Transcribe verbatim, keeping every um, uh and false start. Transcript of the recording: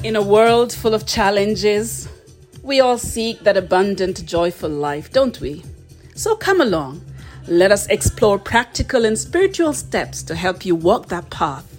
In a world full of challenges, we all seek that abundant, joyful life, don't we? So come along. Let us explore practical and spiritual steps to help you walk that path.